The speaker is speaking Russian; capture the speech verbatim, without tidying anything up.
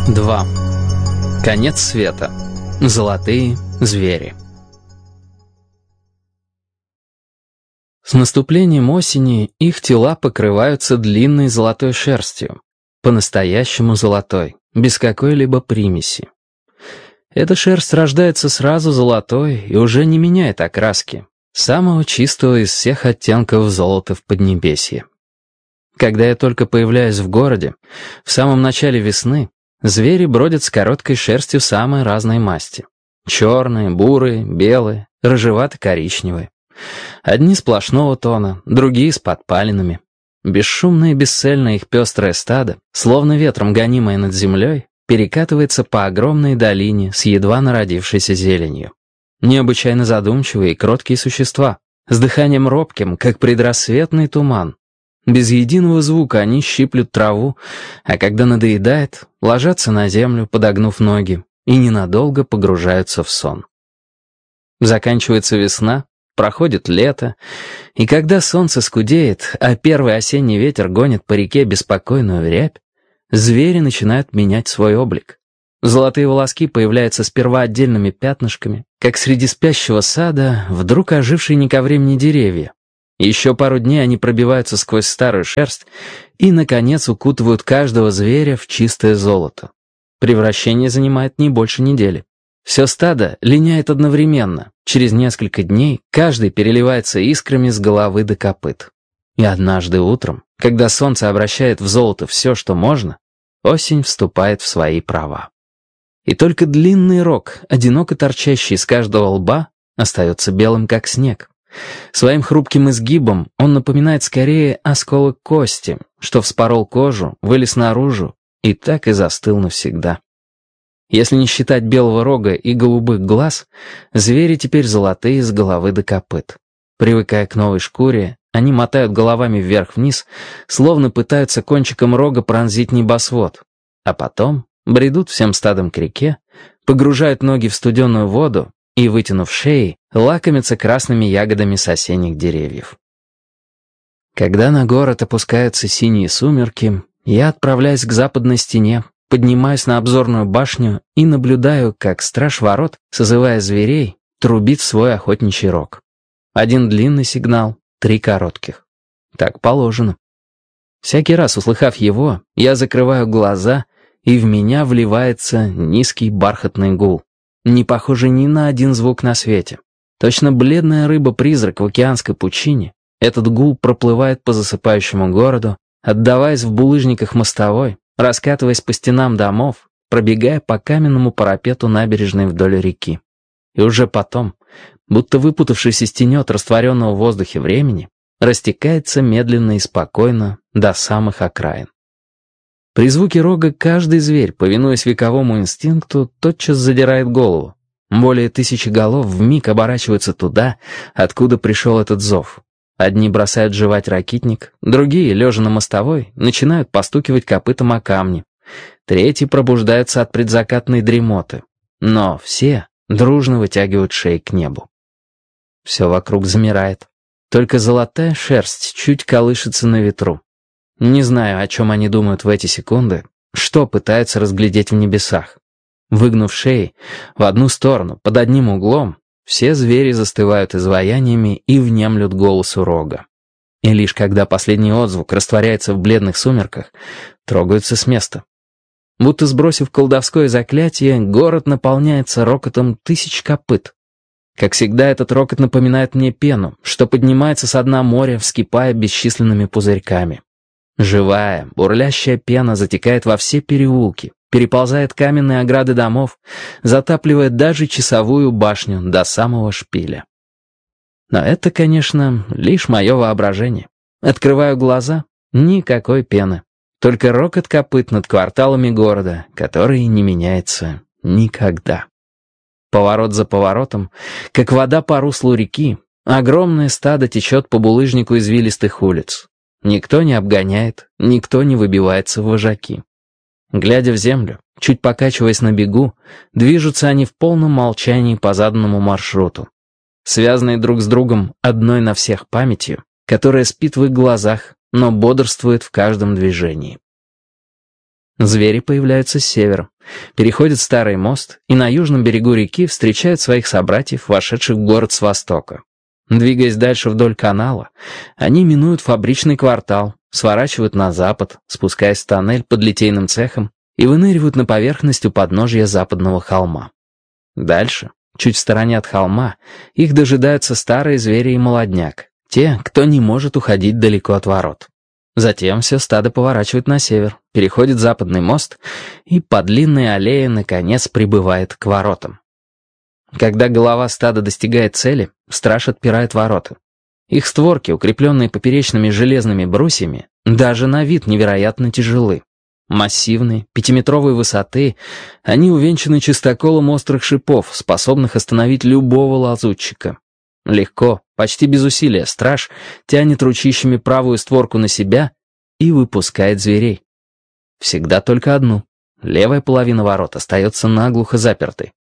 два. Конец света. Золотые звери. С наступлением осени их тела покрываются длинной золотой шерстью. По-настоящему золотой, без какой-либо примеси. Эта шерсть рождается сразу золотой и уже не меняет окраски. Самого чистого из всех оттенков золота в Поднебесье. Когда я только появляюсь в городе, в самом начале весны, звери бродят с короткой шерстью самой разной масти. Черные, бурые, белые, рыжевато-коричневые. Одни сплошного тона, другие с подпалинами. Бесшумное и бесцельное их пестрое стадо, словно ветром гонимое над землей, перекатывается по огромной долине с едва народившейся зеленью. Необычайно задумчивые и кроткие существа, с дыханием робким, как предрассветный туман. Без единого звука они щиплют траву, а когда надоедает, ложатся на землю, подогнув ноги, и ненадолго погружаются в сон. Заканчивается весна, проходит лето, и когда солнце скудеет, а первый осенний ветер гонит по реке беспокойную рябь, звери начинают менять свой облик. Золотые волоски появляются сперва отдельными пятнышками, как среди спящего сада вдруг ожившие не ко времени деревья. Еще пару дней они пробиваются сквозь старую шерсть и, наконец, укутывают каждого зверя в чистое золото. Превращение занимает не больше недели. Все стадо линяет одновременно. Через несколько дней каждый переливается искрами с головы до копыт. И однажды утром, когда солнце обращает в золото все, что можно, осень вступает в свои права. И только длинный рог, одиноко торчащий из каждого лба, остается белым, как снег. Своим хрупким изгибом он напоминает скорее осколок кости, что вспорол кожу, вылез наружу и так и застыл навсегда. Если не считать белого рога и голубых глаз, звери теперь золотые с головы до копыт. Привыкая к новой шкуре, они мотают головами вверх-вниз, словно пытаются кончиком рога пронзить небосвод, а потом бредут всем стадом к реке, погружают ноги в студеную воду и, вытянув шеи, лакомятся красными ягодами с осенних деревьев. Когда на город опускаются синие сумерки, я отправляюсь к западной стене, поднимаюсь на обзорную башню и наблюдаю, как страж ворот, созывая зверей, трубит в свой охотничий рог. Один длинный сигнал, три коротких. Так положено. Всякий раз, услыхав его, я закрываю глаза, и в меня вливается низкий бархатный гул, не похожий ни на один звук на свете. Точно бледная рыба-призрак в океанской пучине, этот гул проплывает по засыпающему городу, отдаваясь в булыжниках мостовой, раскатываясь по стенам домов, пробегая по каменному парапету набережной вдоль реки. И уже потом, будто выпутавшись из тенет растворенного в воздухе времени, растекается медленно и спокойно до самых окраин. При звуке рога каждый зверь, повинуясь вековому инстинкту, тотчас задирает голову. Более тысячи голов вмиг оборачиваются туда, откуда пришел этот зов. Одни бросают жевать ракитник, другие, лежа на мостовой, начинают постукивать копытом о камни. Третьи пробуждаются от предзакатной дремоты. Но все дружно вытягивают шеи к небу. Все вокруг замирает. Только золотая шерсть чуть колышется на ветру. Не знаю, о чем они думают в эти секунды, что пытаются разглядеть в небесах. Выгнув шеи в одну сторону, под одним углом, все звери застывают изваяниями и внемлют голосу рога. И лишь когда последний отзвук растворяется в бледных сумерках, трогаются с места. Будто сбросив колдовское заклятие, город наполняется рокотом тысяч копыт. Как всегда, этот рокот напоминает мне пену, что поднимается со дна моря, вскипая бесчисленными пузырьками. Живая, бурлящая пена затекает во все переулки, переползает каменные ограды домов, затапливая даже часовую башню до самого шпиля. Но это, конечно, лишь мое воображение. Открываю глаза — никакой пены. Только рокот копыт над кварталами города, который не меняется никогда. Поворот за поворотом, как вода по руслу реки, огромное стадо течет по булыжнику извилистых улиц. Никто не обгоняет, никто не выбивается в вожаки. Глядя в землю, чуть покачиваясь на бегу, движутся они в полном молчании по заданному маршруту. Связанные друг с другом одной на всех памятью, которая спит в их глазах, но бодрствует в каждом движении. Звери появляются с севера, переходят старый мост и на южном берегу реки встречают своих собратьев, вошедших в город с востока. Двигаясь дальше вдоль канала, они минуют фабричный квартал, сворачивают на запад, спускаясь в тоннель под литейным цехом и выныривают на поверхность у подножья западного холма. Дальше, чуть в стороне от холма, их дожидаются старые звери и молодняк, те, кто не может уходить далеко от ворот. Затем все стадо поворачивает на север, переходит западный мост и по длинной аллее, наконец, прибывает к воротам. Когда голова стада достигает цели, страж отпирает ворота. Их створки, укрепленные поперечными железными брусьями, даже на вид невероятно тяжелы. Массивные, пятиметровой высоты, они увенчаны чистоколом острых шипов, способных остановить любого лазутчика. Легко, почти без усилия, страж тянет ручищами правую створку на себя и выпускает зверей. Всегда только одну. Левая половина ворот остается наглухо запертой.